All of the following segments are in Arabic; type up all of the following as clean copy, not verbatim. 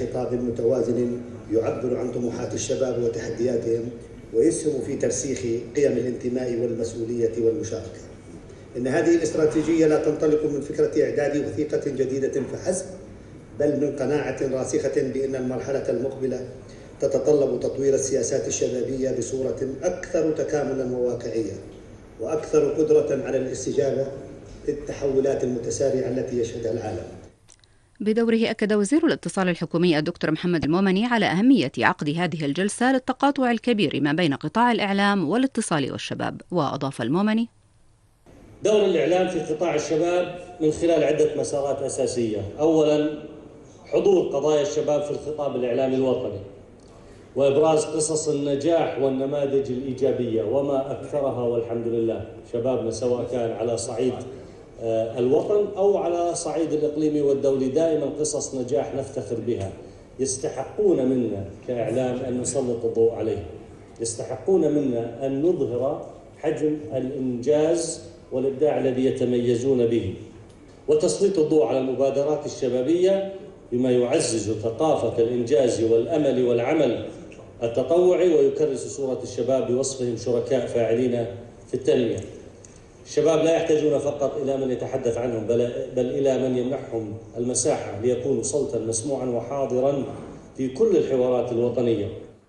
خطاب متوازن يعبر عن طموحات الشباب وتحدياتهم ويسهم في ترسيخ قيم الانتماء والمسؤولية والمشاركة. إن هذه الاستراتيجية لا تنطلق من فكرة إعداد وثيقة جديدة فحسب، بل من قناعة راسخة بأن المرحلة المقبلة تتطلب تطوير السياسات الشبابية بصورة أكثر تكاملا وواقعية وأكثر قدرة على الاستجابة للتحولات المتسارعة التي يشهدها العالم. بدوره أكد وزير الاتصال الحكومي الدكتور محمد المومني على أهمية عقد هذه الجلسة للتقاطع الكبير ما بين قطاع الإعلام والاتصال والشباب. وأضاف المومني: دور الإعلام في قطاع الشباب من خلال عدة مسارات أساسية. أولا، حضور قضايا الشباب في الخطاب الإعلامي الوطني وإبراز قصص النجاح والنماذج الإيجابية وما أكثرها والحمد لله شبابنا، سواء كان على صعيد الوطن أو على صعيد الإقليمي والدولي، دائما قصص نجاح نفتخر بها. يستحقون منا كإعلام أن نسلط الضوء عليه، يستحقون منا أن نظهر حجم الإنجاز والإبداع الذي يتميزون به، وتسليط الضوء على المبادرات الشبابية بما يعزز ثقافة الإنجاز والأمل والعمل التطوعي ويكرس صورة الشباب بوصفهم شركاء فاعلين في التنمية. الشباب لا يحتاجون فقط إلى من يتحدث عنهم بل إلى من يمنحهم المساحة ليكونوا صوتا مسموعا وحاضرا في كل الحوارات الوطنية.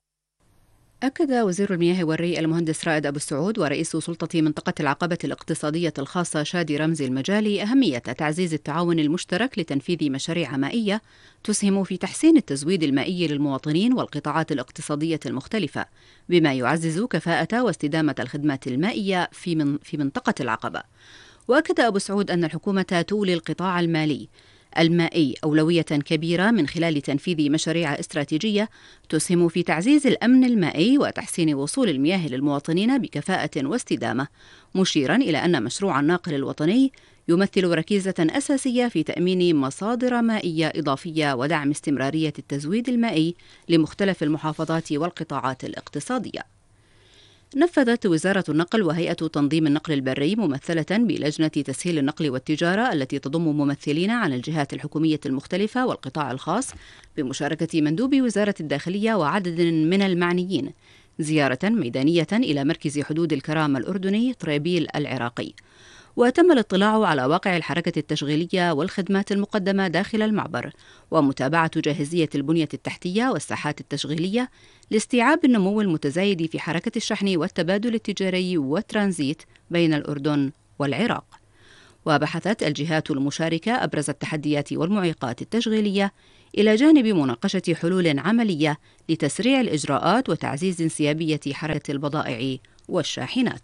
أكد وزير المياه والري المهندس رائد أبو السعود ورئيس سلطة منطقة العقبة الاقتصادية الخاصة شادي رمزي المجالي أهمية تعزيز التعاون المشترك لتنفيذ مشاريع مائية تسهم في تحسين التزويد المائي للمواطنين والقطاعات الاقتصادية المختلفة، بما يعزز كفاءة واستدامة الخدمات المائية في منطقة العقبة. وأكد أبو سعود أن الحكومة تولي القطاع المائي أولوية كبيرة من خلال تنفيذ مشاريع استراتيجية تسهم في تعزيز الأمن المائي وتحسين وصول المياه للمواطنين بكفاءة واستدامة، مشيرا إلى أن مشروع الناقل الوطني يمثل ركيزة أساسية في تأمين مصادر مائية إضافية ودعم استمرارية التزويد المائي لمختلف المحافظات والقطاعات الاقتصادية. نفذت وزارة النقل وهيئة تنظيم النقل البري ممثلة بلجنة تسهيل النقل والتجارة التي تضم ممثلين عن الجهات الحكومية المختلفة والقطاع الخاص بمشاركة مندوب وزارة الداخلية وعدد من المعنيين زيارة ميدانية إلى مركز حدود الكرامة الأردني طريبيل العراقي، وتم الاطلاع على واقع الحركة التشغيلية والخدمات المقدمة داخل المعبر ومتابعة جاهزية البنية التحتية والساحات التشغيلية لاستيعاب النمو المتزايد في حركة الشحن والتبادل التجاري والترانزيت بين الأردن والعراق. وبحثت الجهات المشاركة أبرز التحديات والمعيقات التشغيلية إلى جانب مناقشة حلول عملية لتسريع الإجراءات وتعزيز انسيابية حركة البضائع والشاحنات.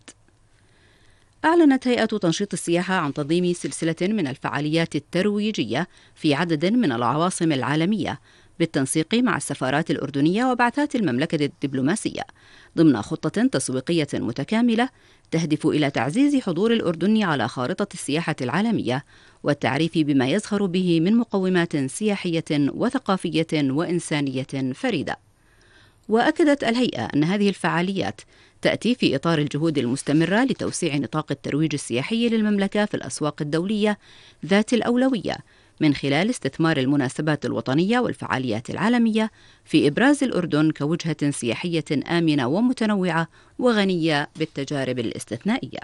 أعلنت هيئة تنشيط السياحة عن تنظيم سلسلة من الفعاليات الترويجية في عدد من العواصم العالمية بالتنسيق مع السفارات الأردنية وبعثات المملكة الدبلوماسية ضمن خطة تسويقية متكاملة تهدف إلى تعزيز حضور الأردن على خارطة السياحة العالمية والتعريف بما يزخر به من مقومات سياحية وثقافية وإنسانية فريدة. وأكدت الهيئة أن هذه الفعاليات تأتي في إطار الجهود المستمرة لتوسيع نطاق الترويج السياحي للمملكة في الأسواق الدولية ذات الأولوية من خلال استثمار المناسبات الوطنية والفعاليات العالمية في إبراز الأردن كوجهة سياحية آمنة ومتنوعة وغنية بالتجارب الاستثنائية.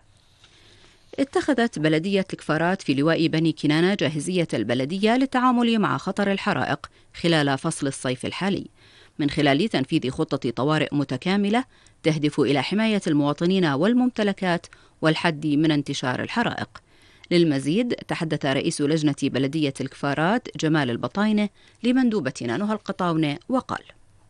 اتخذت بلدية الكفارات في لواء بني كنانة جاهزية البلدية للتعامل مع خطر الحرائق خلال فصل الصيف الحالي من خلال تنفيذ خطة طوارئ متكاملة تهدف إلى حماية المواطنين والممتلكات والحد من انتشار الحرائق. للمزيد تحدث رئيس لجنة بلدية الكفارات جمال البطاينة لمندوبتنا نهى القطاونة وقال: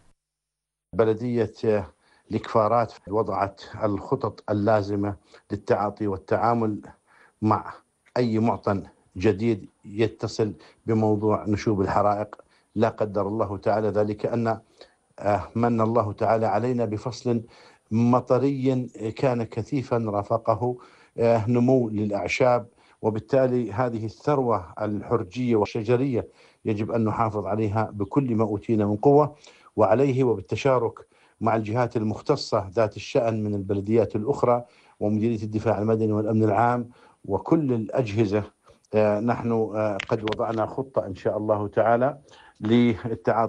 بلدية الكفارات وضعت الخطط اللازمة للتعاطي والتعامل مع أي معطن جديد يتصل بموضوع نشوب الحرائق. لا قدر الله تعالى ذلك أن من الله تعالى علينا بفصل مطري كان كثيفا رافقه نمو للأعشاب، وبالتالي هذه الثروة الحرجية والشجرية يجب أن نحافظ عليها بكل ما أوتينا من قوة، وعليه وبالتشارك مع الجهات المختصة ذات الشأن من البلديات الأخرى ومديرية الدفاع المدني والأمن العام وكل الأجهزة. نحن قد وضعنا خطة إن شاء الله تعالى للتعاطي